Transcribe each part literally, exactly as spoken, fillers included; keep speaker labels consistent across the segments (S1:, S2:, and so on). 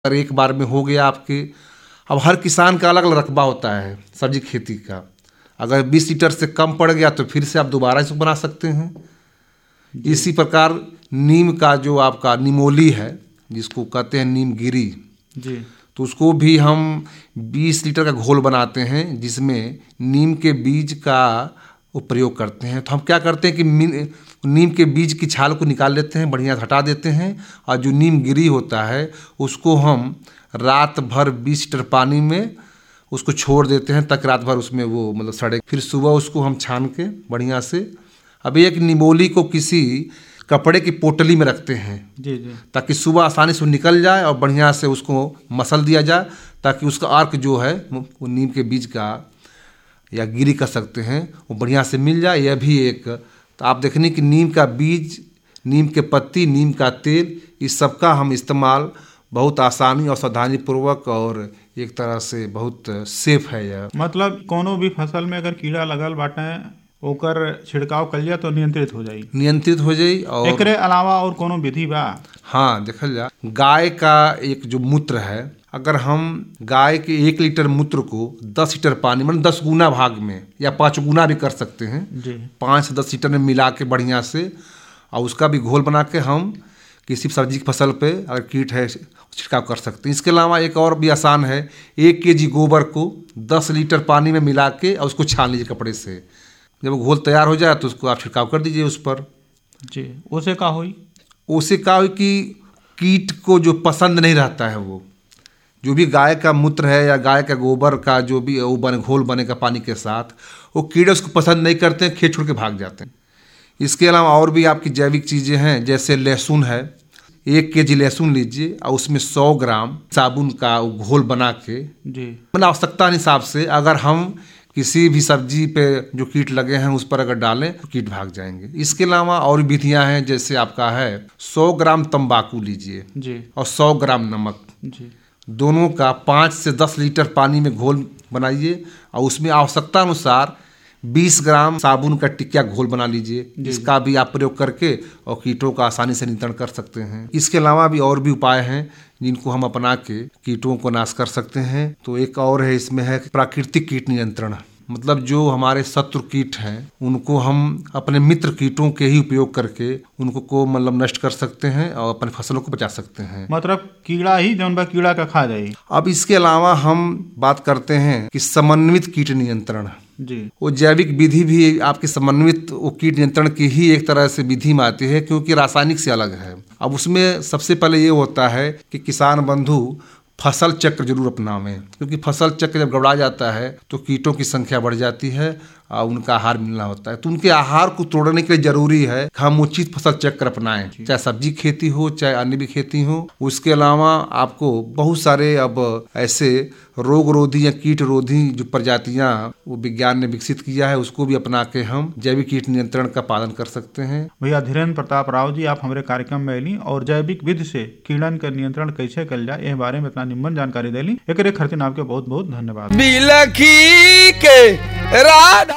S1: अगर एक बार में हो गया आपके, अब हर किसान का अलग अलग रकबा होता है सब्जी खेती का। अगर बीस लीटर से कम पड़ गया तो फिर से आप दोबारा इसको बना सकते हैं। इसी प्रकार नीम का जो आपका निमोली है, जिसको कहते हैं नीम गिरी
S2: जी,
S1: तो उसको भी हम बीस लीटर का घोल बनाते हैं, जिसमें नीम के बीज का वो प्रयोग करते हैं। तो हम क्या करते हैं कि नीम के बीज की छाल को निकाल लेते हैं, बढ़िया हटा देते हैं, और जो नीम गिरी होता है उसको हम रात भर बीस लीटर पानी में उसको छोड़ देते हैं, तक रात भर उसमें वो मतलब सड़े। फिर सुबह उसको हम छान के बढ़िया से, अब एक निमोली को किसी कपड़े की पोटली में रखते हैं
S2: जी जी,
S1: ताकि सुबह आसानी से निकल जाए और बढ़िया से उसको मसल दिया जाए, ताकि उसका अर्क जो है वो नीम के बीज का या गिरी कर सकते हैं वो बढ़िया से मिल जाए। यह भी एक, तो आप देखने कि नीम का बीज, नीम के पत्ती, नीम का तेल, इस सब का हम इस्तेमाल बहुत आसानी और सावधानी पूर्वक और एक तरह से बहुत सेफ है। यह
S2: मतलब कोनो भी फसल में अगर कीड़ा लगल बाटे ओकर छिड़काव कर लिया तो नियंत्रित हो जाई
S1: नियंत्रित हो जाई। और
S2: एकरे अलावा और कोनो विधि बा?
S1: हाँ, देखल जा, गाय का एक जो मूत्र है, अगर हम गाय के एक लीटर मूत्र को दस लीटर पानी मतलब दस गुना भाग में या पाँच गुना भी कर सकते हैं
S2: जी,
S1: पाँच से दस लीटर में मिला के बढ़िया से, और उसका भी घोल बना के हम किसी सब्जी की फसल पे अगर कीट है छिड़काव कर सकते हैं। इसके अलावा एक और भी आसान है, एक के जी गोबर को दस लीटर पानी में मिला के और उसको छान लीजिए कपड़े से। जब घोल तैयार हो जाए तो उसको आप छिड़काव कर दीजिए उस पर
S2: जी। उसे का हुई?
S1: उसे क्या हुई कि कीट को जो पसंद नहीं रहता है, वो जो भी गाय का मूत्र है या गाय का गोबर का जो भी वो बने घोल बनेगा पानी के साथ, वो कीड़े उसको पसंद नहीं करते हैं, खेत छोड़ के भाग जाते हैं। इसके अलावा और भी आपकी जैविक चीज़ें हैं, जैसे लहसुन है, एक के जी लहसुन लीजिए और उसमें सौ ग्राम साबुन का घोल बना के
S2: जी,
S1: मतलब आवश्यकता हिसाब से अगर हम किसी भी सब्जी पे जो कीट लगे हैं उस पर अगर डालें तो कीट भाग जाएंगे। इसके अलावा और विधियां हैं, जैसे आपका है सौ ग्राम तंबाकू लीजिए
S2: जी
S1: और सौ ग्राम नमक,
S2: जी,
S1: दोनों का पाँच से दस लीटर पानी में घोल बनाइए और उसमें आवश्यकता अनुसार बीस ग्राम साबुन का टिकिया घोल बना लीजिए। इसका भी आप प्रयोग करके और कीटों का आसानी से नियंत्रण कर सकते हैं। इसके अलावा भी और भी उपाय हैं जिनको हम अपना के कीटों को नाश कर सकते हैं। तो एक और है, इसमें है प्राकृतिक कीट नियंत्रण, मतलब जो हमारे शत्रु कीट हैं उनको हम अपने मित्र कीटों के ही उपयोग करके उनको को मतलब नष्ट कर सकते हैं और अपने फसलों को बचा सकते हैं।
S2: मतलब कीड़ा ही जौन बा कीड़ा का खा जाए।
S1: अब इसके अलावा हम बात करते हैं कि समन्वित कीट नियंत्रण
S2: जी,
S1: वो जैविक विधि भी आपके समन्वित वो कीट नियंत्रण की ही एक तरह से विधि में आती है, क्योंकि रासायनिक से अलग है। अब उसमें सबसे पहले ये होता है कि किसान बंधु फसल चक्र जरूर अपनावें, क्योंकि फसल चक्र जब गड़बड़ा जाता है तो कीटों की संख्या बढ़ जाती है और उनका आहार मिलना होता है। तो उनके आहार को तोड़ने के लिए जरूरी है कि हम उचित फसल चक्र अपनाएं, चाहे सब्जी खेती हो चाहे अन्य भी खेती हो। उसके अलावा आपको बहुत सारे अब ऐसे रोग रोधी या कीट रोधी जो प्रजातियां वो विज्ञान ने विकसित किया है, उसको भी अपना के हम जैविक कीट नियंत्रण का पालन कर सकते हैं।
S2: भैया धीरेन्द्र प्रताप राव जी, आप हमारे कार्यक्रम में अली और जैविक विधि से कीड़न का नियंत्रण कैसे कल जाए इस बारे में इतना निम्न जानकारी देली, एक खातिर आपके बहुत बहुत धन्यवाद।
S3: बिलखी के राधा।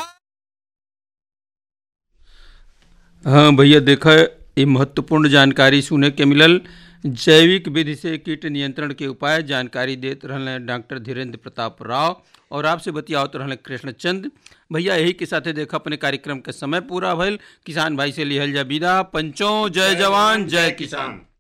S3: हाँ भैया, देखा ये महत्वपूर्ण जानकारी सुने के मिलल। जैविक विधि से कीट नियंत्रण के उपाय जानकारी देते रहने डॉक्टर धीरेन्द्र प्रताप राव और आपसे बतियावत रहने कृष्णचंद भैया। यही के साथे देखा अपने कार्यक्रम के समय पूरा भइल। किसान भाई से लिहल जा विदा। पंचों जय जवान जय किसान।